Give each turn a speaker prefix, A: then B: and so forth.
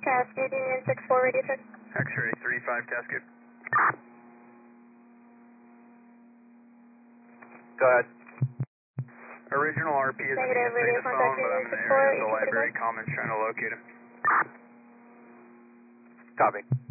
A: Cascade Union 64 radio check.
B: X-ray 35 Cascade. Go ahead. Original RP is
A: Negative,
B: in
A: radio
B: the phone,
A: contact
B: but I'm
A: Union
B: in the
A: 64,
B: area of the
A: you
B: library. Commons trying to locate him. Copy.